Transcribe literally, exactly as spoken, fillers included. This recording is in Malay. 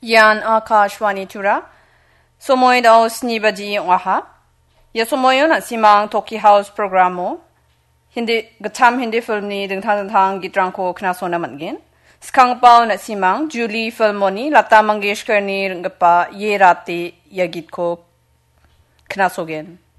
Yan Akashwani Tura. Somoy daw snibaji waha. Ya somoy na simang Toki House programo. Hindi gatam hindi film ni dengtang dengtang gitrang ko knaso naman gin. Skang pao na simang Julie Filmoni Lata Mangeshkar ni ngapa ye rati yagit ko knaso gin.